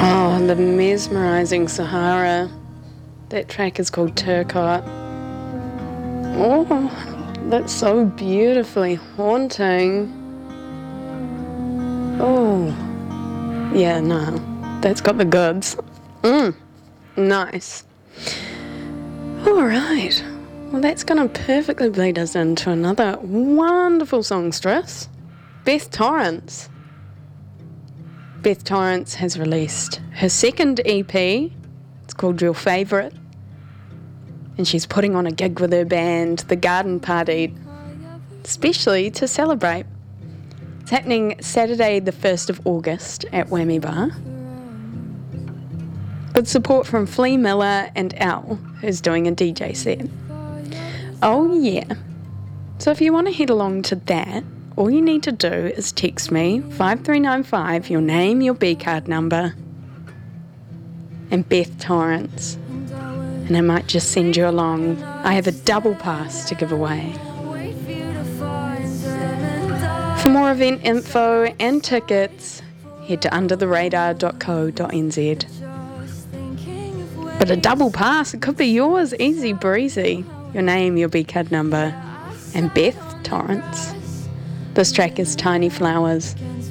Oh, the mesmerising Sahara. That track is called Turcotte. Oh, that's so beautifully haunting. Oh, yeah, no, that's got the goods. Nice. All right. Well, that's going to perfectly lead us into another wonderful songstress, Beth Torrance. Beth Torrance has released her second EP. It's called Your Favourite. And she's putting on a gig with her band, The Garden Party, especially to celebrate. It's happening Saturday the 1st of August at Whammy Bar, with support from Flea Miller and Al, who's doing a DJ set. Oh yeah. So if you want to head along to that, all you need to do is text me 5395, your name, your B-card number, and Beth Torrance, and I might just send you along. I have a double pass to give away. For more event info and tickets, head to undertheradar.co.nz. But a double pass, it could be yours, easy breezy. Your name, your B-card number, and Beth Torrance. This track is Tiny Flowers.